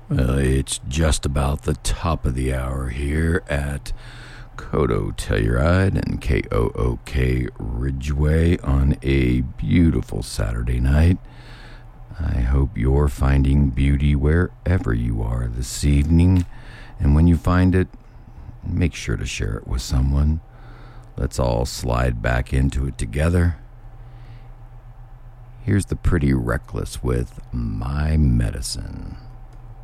It's just about the top of the hour here at Kodo Telluride and KOOK Ridgeway on a beautiful Saturday night. I hope you're finding beauty wherever you are this evening, and when you find it, make sure to share it with someone. Let's all slide back into it together. Here's the Pretty Reckless with My Medicine.